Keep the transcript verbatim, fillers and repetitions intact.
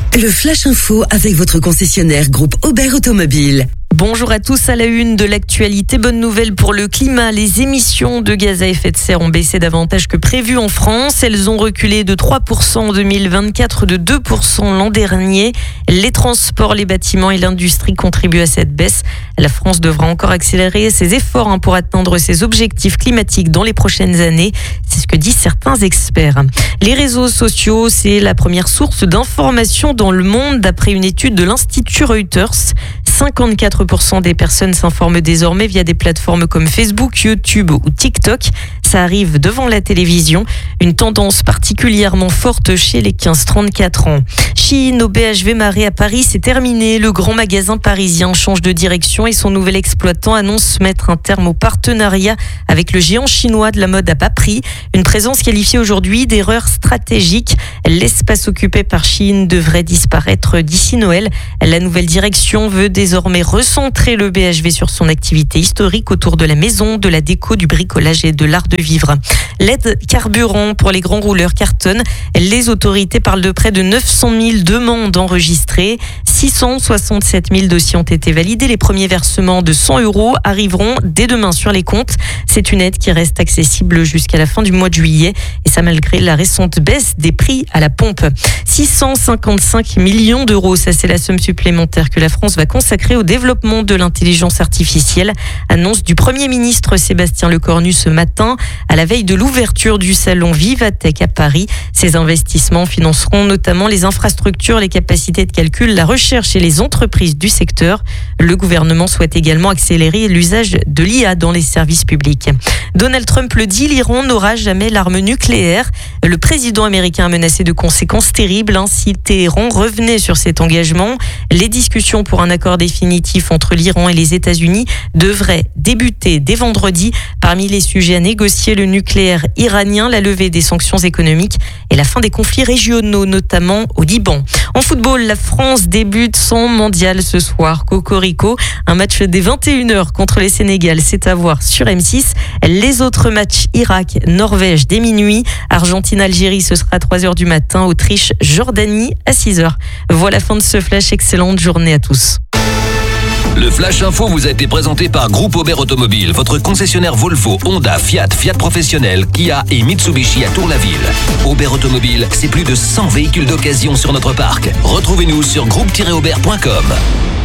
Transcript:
Le Flash Info avec votre concessionnaire groupe Aubert Automobile. Bonjour à tous, à la une de l'actualité. Bonne nouvelle pour le climat. Les émissions de gaz à effet de serre ont baissé davantage que prévu en France. Elles ont reculé de trois pour cent en deux mille vingt-quatre, de deux pour cent l'an dernier. Les transports, les bâtiments et l'industrie contribuent à cette baisse. La France devra encore accélérer ses efforts pour atteindre ses objectifs climatiques dans les prochaines années. C'est ce que disent certains experts. Les réseaux sociaux, c'est la première source d'information dans le monde d'après une étude de l'Institut Reuters. cinquante-quatre pour cent des personnes s'informent désormais via des plateformes comme Facebook, YouTube ou TikTok. Ça arrive devant la télévision, une tendance particulièrement forte chez les quinze trente-quatre ans. Shein au B H V Marais à Paris, c'est terminé. Le grand magasin parisien change de direction et son nouvel exploitant annonce mettre un terme au partenariat avec le géant chinois de la mode à bas prix. Une présence qualifiée aujourd'hui d'erreur stratégique. L'espace occupé par Shein devrait disparaître d'ici Noël. La nouvelle direction veut désormais recentrer le B H V sur son activité historique autour de la maison, de la déco, du bricolage et de l'art de vivre. L'aide carburant pour les grands rouleurs cartonne. Les autorités parlent de près de neuf cent mille demandes enregistrées. six cent soixante-sept mille dossiers ont été validés. Les premiers versements de cent euros arriveront dès demain sur les comptes. C'est une aide qui reste accessible jusqu'à la fin du mois de juillet. Et ça malgré la récente baisse des prix à la pompe. six cent cinquante-cinq millions d'euros, ça c'est la somme supplémentaire que la France va consacrer au développement de l'intelligence artificielle. Annonce du Premier ministre Sébastien Lecornu ce matin, à la veille de l'ouverture du salon Vivatech à Paris. Ces investissements financeront notamment les infrastructures, les capacités de calcul, la recherche et les entreprises du secteur. Le gouvernement souhaite également accélérer l'usage de l'I A dans les services publics. Donald Trump le dit, l'Iran n'aura jamais l'arme nucléaire. Le président américain a menacé de conséquences terribles hein, si Téhéran revenait sur cet engagement. Les discussions pour un accord définitif entre l'Iran et les États-Unis devraient débuter dès vendredi. Parmi les sujets à négocier, le nucléaire iranien, la levée des sanctions économiques et la fin des conflits régionaux, notamment au Liban. En football, la France débute son mondial ce soir. Cocorico, un match dès vingt et une heures contre les Sénégal, c'est à voir sur M six. Les autres matchs, Irak, Norvège dès minuit, Argentine, Algérie, ce sera à trois heures du matin, Autriche, Jordanie à six heures. Voilà, fin de ce flash, excellente journée à tous. Le Flash Info vous a été présenté par Groupe Aubert Automobile, votre concessionnaire Volvo, Honda, Fiat, Fiat Professionnel, Kia et Mitsubishi à Tour-la-Ville. Aubert Automobile, c'est plus de cent véhicules d'occasion sur notre parc. Retrouvez-nous sur groupe tiret aubert point com.